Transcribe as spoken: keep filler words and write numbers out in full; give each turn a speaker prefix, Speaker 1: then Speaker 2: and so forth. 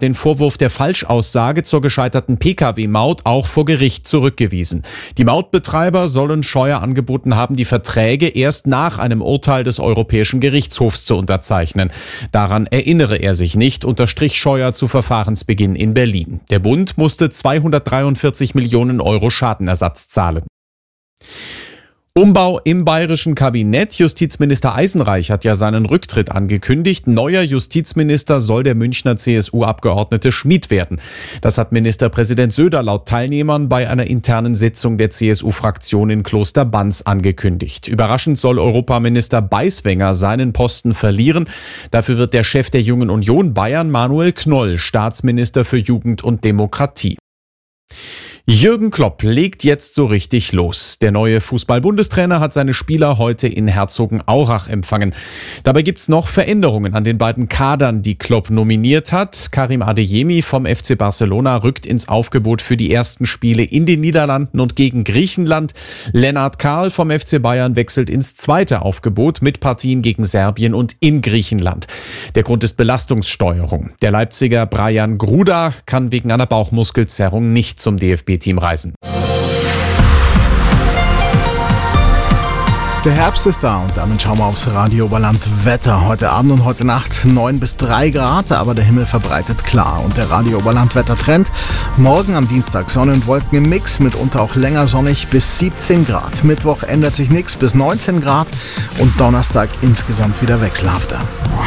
Speaker 1: hat den Vorwurf der Falschaussage zur gescheiterten Pkw-Maut auch vor Gericht zurückgewiesen. Die Mautbetreiber sollen Scheuer angeboten haben, die Verträge erst nach einem Urteil des Europäischen Gerichtshofs zu unterzeichnen. Daran erinnere er sich nicht, unterstrich Scheuer zu Verfahrensbeginn in Berlin. Der Bund musste zweihundertdreiundvierzig Millionen Euro Schadenersatz zahlen. Umbau im bayerischen Kabinett. Justizminister Eisenreich hat ja seinen Rücktritt angekündigt. Neuer Justizminister soll der Münchner C S U-Abgeordnete Schmid werden. Das hat Ministerpräsident Söder laut Teilnehmern bei einer internen Sitzung der C S U-Fraktion in Klosterbanz angekündigt. Überraschend soll Europaminister Beiswenger seinen Posten verlieren. Dafür wird der Chef der Jungen Union Bayern, Manuel Knoll, Staatsminister für Jugend und Demokratie. Jürgen Klopp legt jetzt so richtig los. Der neue Fußball-Bundestrainer hat seine Spieler heute in Herzogenaurach empfangen. Dabei gibt's noch Veränderungen an den beiden Kadern, die Klopp nominiert hat. Karim Adeyemi vom F C Barcelona rückt ins Aufgebot für die ersten Spiele in den Niederlanden und gegen Griechenland. Lennart Kahl vom F C Bayern wechselt ins zweite Aufgebot mit Partien gegen Serbien und in Griechenland. Der Grund ist Belastungssteuerung. Der Leipziger Brajan Gruda kann wegen einer Bauchmuskelzerrung nicht zum D F B-Team reisen.
Speaker 2: Der Herbst ist da und damit schauen wir aufs Radio Oberland Wetter. Heute Abend und heute Nacht neun bis drei Grad, aber der Himmel verbreitet klar. Und der Radio Oberland Wettertrend: morgen am Dienstag Sonne und Wolken im Mix, mitunter auch länger sonnig bis siebzehn Grad. Mittwoch ändert sich nichts bis neunzehn Grad und Donnerstag insgesamt wieder wechselhafter.